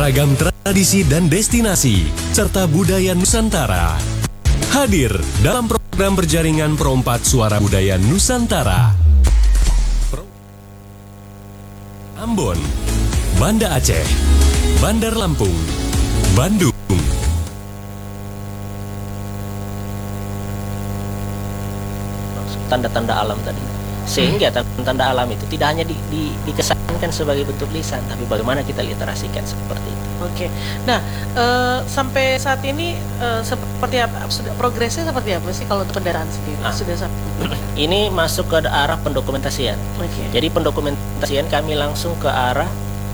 Ragam tradisi dan destinasi, serta budaya Nusantara. Hadir dalam program berjaringan Perompat Suara Budaya Nusantara. Ambon, Banda Aceh, Bandar Lampung, Bandung. Tanda-tanda alam tadi. Sehingga tanda-tanda alam itu tidak hanya dikesankan sebagai bentuk lisan, tapi bagaimana kita literasikan seperti itu. Oke. Nah, sampai saat ini seperti apa? Progresnya seperti apa sih kalau untuk kendaraan sendiri? Sudah sampai. Ini masuk ke arah pendokumentasian. Jadi pendokumentasian kami langsung ke arah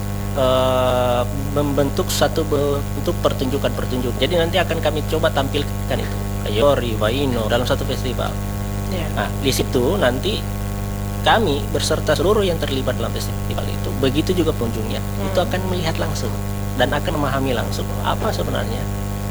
membentuk satu bentuk pertunjukan-pertunjukan. Jadi nanti akan kami coba tampilkan itu. Ayori, Waino dalam satu festival. Nah, di situ nanti kami berserta seluruh yang terlibat dalam festival itu, begitu juga pengunjungnya, itu akan melihat langsung dan akan memahami langsung apa sebenarnya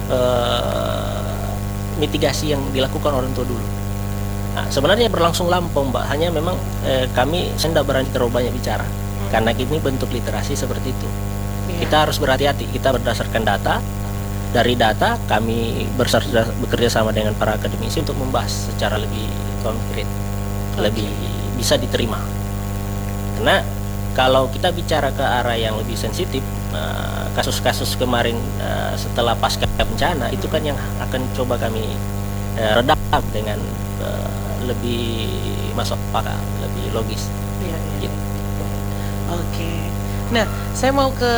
mitigasi yang dilakukan orang tua dulu. Nah, sebenarnya berlangsung lampau, Mbak, hanya memang kami tidak berani terlalu banyak bicara karena ini bentuk literasi seperti itu. Kita harus berhati-hati, kita berdasarkan data. Dari data kami bekerja sama dengan para akademisi untuk membahas secara lebih konkret, lebih bisa diterima. Karena kalau kita bicara ke arah yang lebih sensitif, kasus-kasus kemarin setelah pasca bencana itu kan yang akan coba kami redam dengan lebih masuk akal, lebih logis. Gitu. Oke. Nah, saya mau ke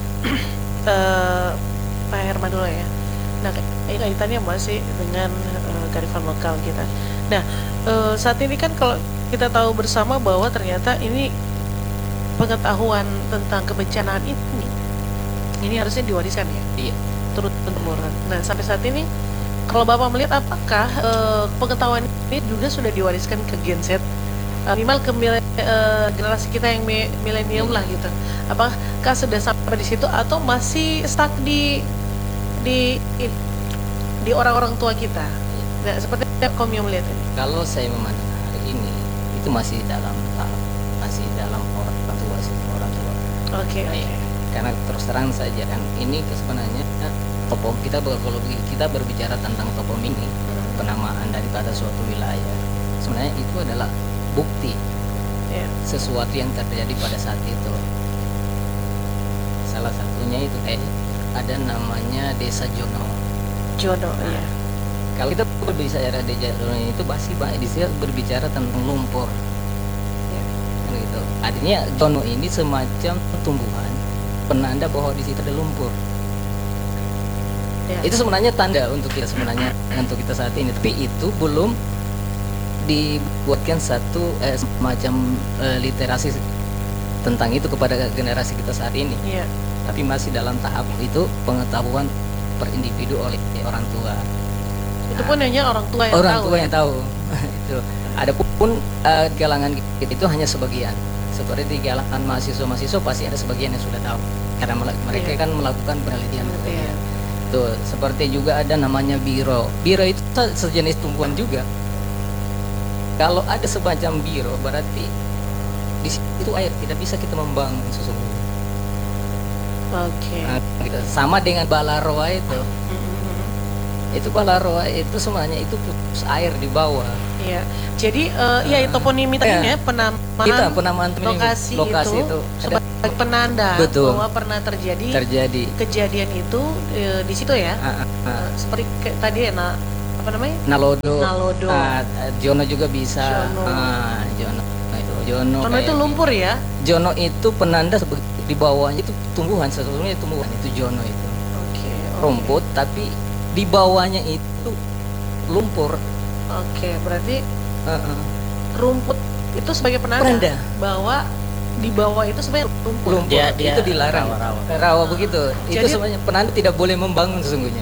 Pak Herman dulu ya. Nah, kaitannya masih dengan kearifan lokal kita. Nah, saat ini kan kalau kita tahu bersama bahwa ternyata ini pengetahuan tentang kebencanaan ini harusnya diwariskan ya. Iya. Turut temurun. Nah, sampai saat ini kalau Bapak melihat apakah pengetahuan ini juga sudah diwariskan ke Gen Z, minimal ke generasi kita yang milenium lah gitu. Apakah sudah sampai di situ atau masih stuck di orang-orang tua kita? Nah, seperti apa kamu melihat ini? Kalau saya memandang hari ini itu masih dalam orang tua sih, orang tua. Oke. Karena terus terang saja kan ini sebenarnya kita berbicara tentang toponimi, penamaan daripada suatu wilayah. Sebenarnya itu adalah bukti sesuatu yang terjadi pada saat itu. Salah satunya itu ada namanya Desa Jono. Iya. Kalau kita berbicara Desa Jono itu pasti berbicara tentang lumpur. Gitu. Artinya Jono ini semacam tumbuhan penanda bahwa di situ ada lumpur. Itu sebenarnya tanda untuk kita saat ini, tapi itu belum dibuatkan satu semacam literasi tentang itu kepada generasi kita saat ini. Tapi masih dalam tahap itu pengetahuan per individu oleh orang tua. Itu pun hanya orang tua yang tahu. Itu. Adapun kalangan kita itu hanya sebagian. Seperti di kalangan mahasiswa pasti ada sebagian yang sudah tahu karena mereka kan melakukan penelitian. Tuh, seperti juga ada namanya biro. Biro itu sejenis tumbuhan juga. Kalau ada semacam biro berarti di situ air tidak bisa kita membangun sesungguhnya. Nah, gitu. Sama dengan balaroa itu. Itu balaroa itu semuanya itu air di bawah. Iya. Jadi toponimi tadi ya, penamaan lokasi itu sebagai penanda bahwa pernah terjadi kejadian itu di situ ya. Seperti tadi ya, apa namanya? Nalodo. Jono juga bisa. Jono itu lumpur ya. Jono itu penanda di bawahnya itu tumbuhan, sesungguhnya tumbuhan itu Jono itu. Rumput tapi di bawahnya itu lumpur. Berarti rumput itu sebagai penanda bahwa di bawah itu sebenarnya lumpur. Dia itu dilarang. Rawa begitu. Itu sebenarnya penanda tidak boleh membangun sesungguhnya.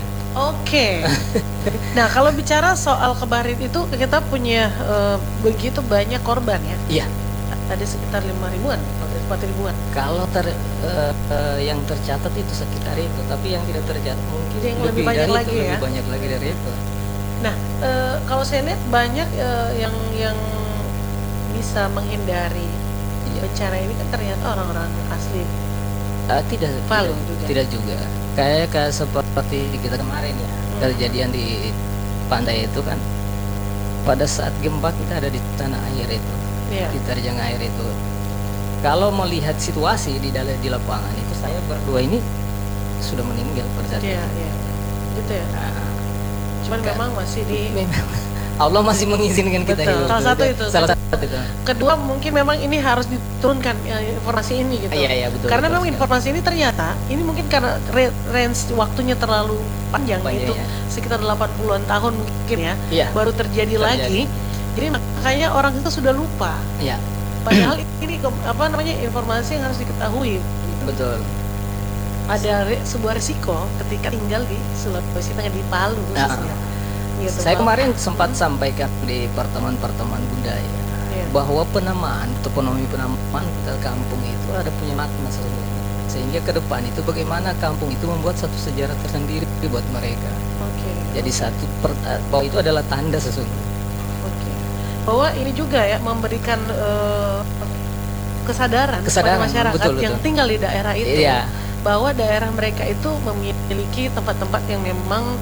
Nah, kalau bicara soal Kebarit itu kita punya begitu banyak korban ya. Iya. Ada sekitar 5.000-an atau 4.000-an. Kalau yang tercatat itu sekitar itu, tapi yang tidak tercatat mungkin yang lebih banyak lagi dari itu. Nah, kalau saya lihat banyak yang bisa menghindari bencana ini kan ternyata orang-orang asli Tidak, Palu tidak, juga. tidak juga. Kayak seperti kita kemarin ya, kejadian di pantai itu kan. Pada saat gempa kita ada di tanah air itu, Iya. di terjang air itu. Kalau melihat situasi di lapangan itu, saya berdua ini sudah meninggal pada saat Iya, itu. iya. Gitu ya. Nah, Cuman memang masih di memang Allah masih mengizinkan kita Betul. hidup. Salah satu itu. Salah satu itu. kedua mungkin memang ini harus diturunkan informasi ini gitu. Iya, iya, betul, Karena betul memang sekali. informasi ini ternyata ini mungkin karena range waktunya terlalu panjang, Panjang, itu ya. sekitar 80-an tahun mungkin ya. Iya. Baru terjadi lagi. Jadi makanya orang itu sudah lupa. Iya, Padahal ini apa namanya informasi yang harus diketahui. betul. Ada sebuah risiko ketika tinggal di Sulawesi Tengah, di Palu khususnya. Gitu, Saya Bang. kemarin sempat sampaikan di pertemuan-pertemuan budaya Iya. bahwa penamaan toponomi penamaan kota kampung itu ada punya makna sesungguhnya. Sehingga ke depan itu bagaimana kampung itu membuat satu sejarah tersendiri buat mereka. Oke. Jadi bahwa itu adalah tanda sesungguhnya. Oke. Bahwa ini juga ya memberikan kesadaran kepada masyarakat betul, yang betul. tinggal di daerah itu, Iya. bahwa daerah mereka itu memiliki tempat-tempat yang memang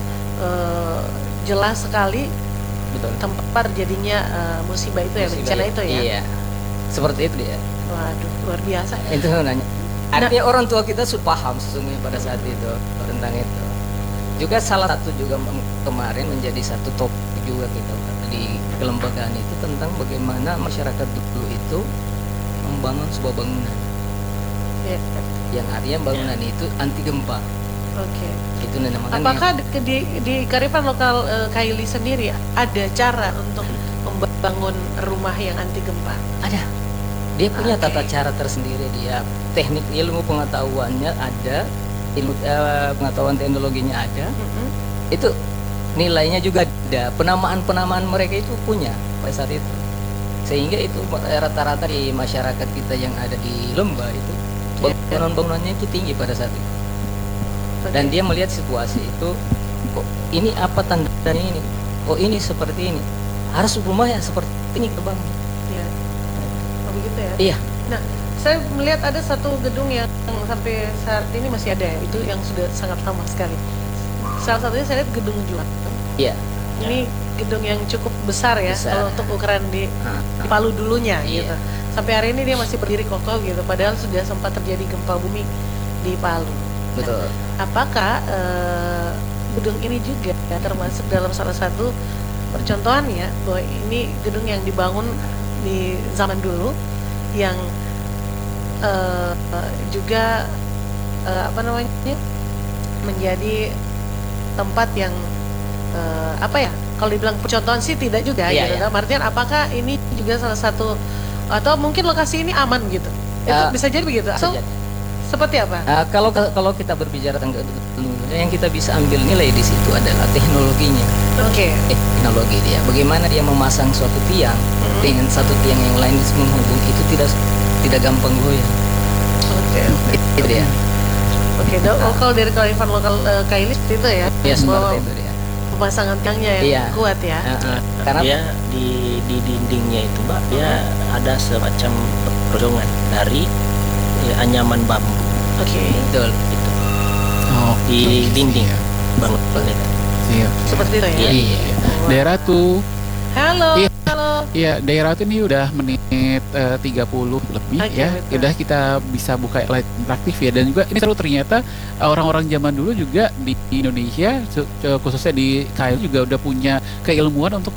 jelas sekali Betul. tempat terjadinya musibah itu ya, bencana itu ya. Iya. Seperti itu dia. Waduh, luar biasa. Itu nanya. Artinya orang tua kita sudah paham sesungguhnya pada saat itu tentang itu. Juga salah satu juga kemarin menjadi satu topik juga kita di kelembagaan itu tentang bagaimana masyarakat dulu itu membangun sebuah bangunan Ya. yang artinya bangunan itu anti gempa. Oke. Itu namanya. Apakah di kearifan lokal Kaili sendiri ada cara untuk membangun rumah yang anti gempa? ada? Dia punya Oke. tata cara tersendiri, dia teknik ilmu pengetahuannya ada, ilmu pengetahuan teknologinya ada. Mm-mm. Itu nilainya juga ada, penamaan mereka itu punya pada saat itu, sehingga itu rata-rata di masyarakat kita yang ada di Lembah itu bangunan-bangunannya itu tinggi pada saat itu, dan dia melihat situasi itu, kok ini apa tandanya ini, oh ini seperti ini, harus rumah ya seperti ini kebangun. Ya. Oh, begitu ya. Iya, Nah, saya melihat ada satu gedung yang sampai saat ini masih ada ya, itu yang sudah sangat lama sekali. Salah satunya saya lihat gedung Juang. iya. Ini gedung yang cukup besar ya, Besar. kalau untuk ukuran di Nah, Palu dulunya Iya. gitu. Sampai hari ini dia masih berdiri kokoh gitu, padahal sudah sempat terjadi gempa bumi di Palu. betul. Apakah gedung ini juga termasuk dalam salah satu percontohan ya, bahwa ini gedung yang dibangun di zaman dulu yang juga apa namanya menjadi tempat yang apa ya, kalau dibilang percontohan sih tidak juga Iya, gitu. iya. Dalam artian apakah ini juga salah satu, atau mungkin lokasi ini aman gitu, itu bisa jadi begitu atau Bisa jadi. seperti apa? Kalau kita berbicara tentang yang kita bisa ambil nilai di situ adalah teknologinya. Oke. Teknologi dia, bagaimana dia memasang suatu tiang dengan satu tiang yang lain menghubung itu tidak gampang goyah. Oke. Itu dia. Oke, kalau dari kearifan lokal Kaili seperti itu ya, Ya bahwa seperti itu dia. pemasangan tiangnya yang Iya. kuat ya. Karena Dia di dindingnya itu Mbak, dia ada semacam pojongan dari anyaman bambu Oke. betul. itu Oh, di dinding bangunan itu. iya. Seperti itu ya. Iya. Daerah tuh, Halo. Iya. Halo. ya daerah tuh ini udah menit 30 lebih Oke, ya. betul. Udah kita bisa buka light interaktif ya, dan juga ini seru ternyata orang-orang zaman dulu juga di Indonesia khususnya di KL juga udah punya keilmuan untuk